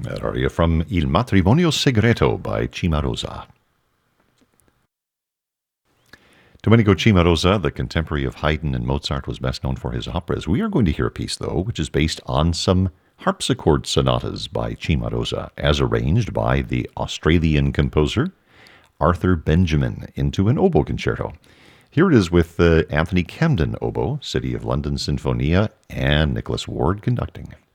That aria from Il Matrimonio Segreto by Cimarosa. Domenico Cimarosa, the contemporary of Haydn and Mozart, was best known for his operas. We are going to hear a piece, though, which is based on some harpsichord sonatas by Cimarosa, as arranged by the Australian composer Arthur Benjamin into an oboe concerto. Here it is with Anthony Camden oboe, City of London Sinfonia, and Nicholas Ward conducting.